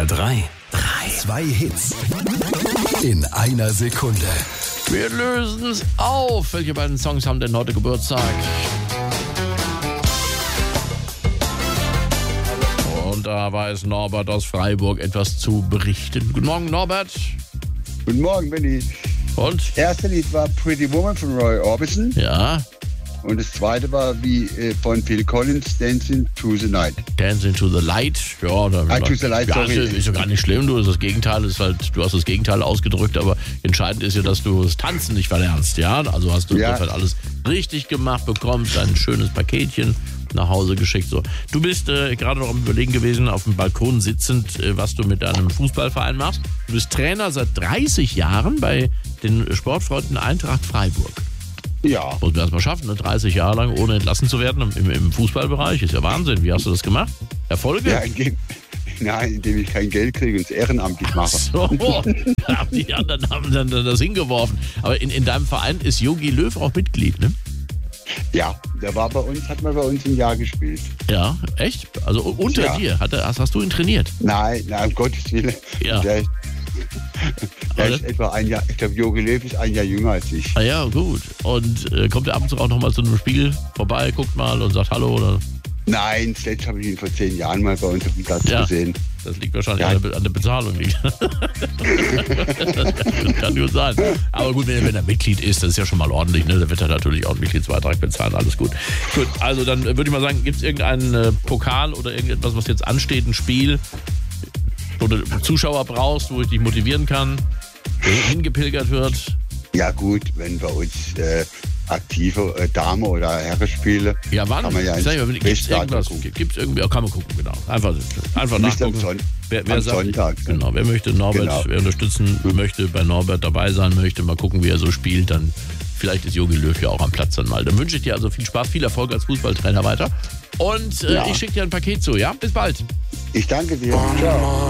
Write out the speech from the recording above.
SWR 3. 2 Hits in einer Sekunde. Wir lösen es auf. Welche beiden Songs haben denn heute Geburtstag? Und da weiß Norbert aus Freiburg etwas zu berichten. Guten Morgen, Norbert. Guten Morgen, Benny. Und? Das erste Lied war Pretty Woman von Roy Orbison. Ja. Und das zweite war von Phil Collins, Dancing to the Night. Dancing to the Light. Ja, to the Light, ja, sorry. Ist ja gar nicht schlimm. Du hast das Gegenteil ausgedrückt, aber entscheidend ist ja, dass du das Tanzen nicht verlernst. Ja, also hast du insofern alles richtig gemacht, bekommst ein schönes Paketchen nach Hause geschickt. So. Du bist gerade noch am Überlegen gewesen, auf dem Balkon sitzend, was du mit deinem Fußballverein machst. Du bist Trainer seit 30 Jahren bei den Sportfreunden Eintracht Freiburg. Ja. Muss man erst mal schaffen, ne? 30 Jahre lang ohne entlassen zu werden im Fußballbereich. Ist ja Wahnsinn. Wie hast du das gemacht? Erfolge? Ja, indem ich kein Geld kriege und es ehrenamtlich mache. So, die anderen haben dann das hingeworfen. Aber in deinem Verein ist Jogi Löw auch Mitglied, ne? Ja, hat mal bei uns ein Jahr gespielt. Ja, echt? Also unter dir? Hast du ihn trainiert? Nein, um Gottes Willen. Ja. Der ist etwa ein Jahr, ich glaube, Jogi Löw ist ein Jahr jünger als ich. Ah ja, gut. Und kommt er ab und zu auch noch mal zu einem Spiel vorbei, guckt mal und sagt Hallo? Oder? Nein, zuletzt habe ich ihn vor 10 Jahren mal bei uns auf dem Platz gesehen. Das liegt wahrscheinlich an der Bezahlung. Das kann gut sein. Aber gut, wenn er Mitglied ist, das ist ja schon mal ordentlich. Ne? Da wird er natürlich auch einen Mitgliedsbeitrag bezahlen. Alles gut. Gut, also dann würde ich mal sagen, gibt es irgendeinen Pokal oder irgendetwas, was jetzt ansteht, ein Spiel, wo du Zuschauer brauchst, wo ich dich motivieren kann, wo hingepilgert wird? Ja gut, wenn bei uns aktive Dame- oder Herrenspiele. Ja, wann? Kann man ja gibt's irgendwas? Gibt's irgendwie? Kann man gucken, genau. Einfach nachgucken. Am Sonntag. Genau, wer möchte Norbert unterstützen möchte, bei Norbert dabei sein möchte, mal gucken, wie er so spielt, dann vielleicht ist Jogi Löw ja auch am Platz dann mal. Dann wünsche ich dir also viel Spaß, viel Erfolg als Fußballtrainer weiter. Und ich schicke dir ein Paket zu, ja? Bis bald. Ich danke dir. Ciao.